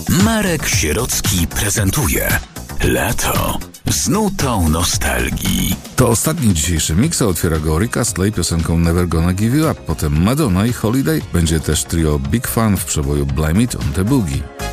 Marek Sierocki prezentuje Lato z nutą nostalgii. To ostatni dzisiejszy mix, a otwiera go Rick Astley piosenką Never Gonna Give You Up. Potem Madonna i Holiday. Będzie też trio Big Fun w przeboju Blame It on the Boogie.